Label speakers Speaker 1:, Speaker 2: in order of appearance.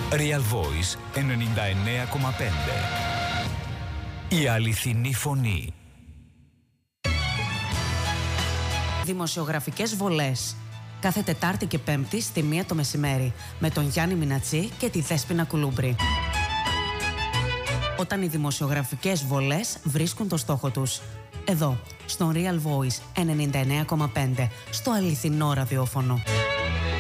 Speaker 1: Real Voice 99,5. Η αληθινή φωνή.
Speaker 2: Δημοσιογραφικές βολές. Κάθε Τετάρτη και Πέμπτη στη 1 το μεσημέρι με τον Γιάννη Μινατσί και τη Δέσποινα Κουλούμπρη. Όταν οι δημοσιογραφικές βολές βρίσκουν το στόχο τους. Εδώ, στο Real Voice 99,5, στο αληθινό ραδιόφωνο.